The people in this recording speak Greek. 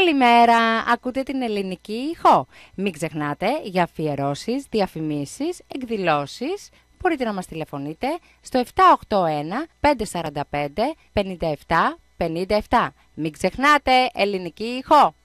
Καλημέρα, ακούτε την ελληνική ηχό. Μην ξεχνάτε για αφιερώσεις, διαφημίσεις, εκδηλώσεις. Μπορείτε να μας τηλεφωνείτε στο 781 545 57 57. Μην ξεχνάτε, ελληνική ηχό.